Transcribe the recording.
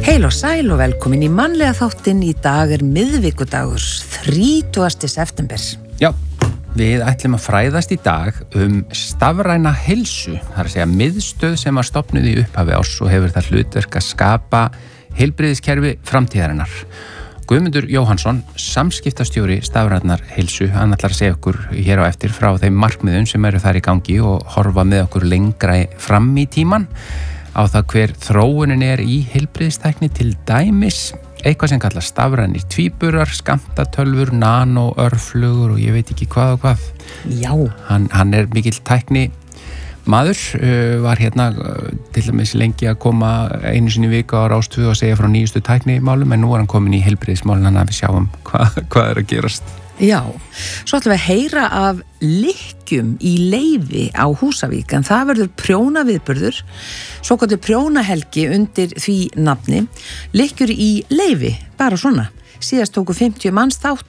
Heil og sæl og velkomin í mannlega þáttinn. Í dag miðvikudagur, 30. september. Já, við ætlum að fræðast í dag stafræna heilsu. Það er að segja miðstöð sem var stofnuð í upphafi árs og hefur það hlutverk að skapa heilbrigðiskerfi framtíðarinnar. Guðmundur Jóhannsson, samskiptastjóri stafrænar heilsu, hann ætlar að segja okkur hér á eftir frá þeim markmiðum sem eru þar í gangi og horfa með okkur lengra fram í tíman á það hver þróunin er í heilbrigðistækni, til dæmis eitthvað sem kallast stafrænir tvíburar, skammtatölvur, nano, örflugur og ég veit ekki hvað og hvað. Já. Hann er mikill tækni maður, var hérna til dæmis lengi að koma einu sinni í viku á Rás 2 og segja frá nýjustu tæknimálum, en nú er hann komin í heilbrigðismálin, þannig að við sjáum hvað er að gerast. Já, svo ætlum við að heyra af lykkjum í Leifi á Húsavík, en það verður prjónaviðburður, svokölluð prjónahelgi undir því nafni, lykkjur í Leifi, bara svona. Síðast tóku 50 manns þátt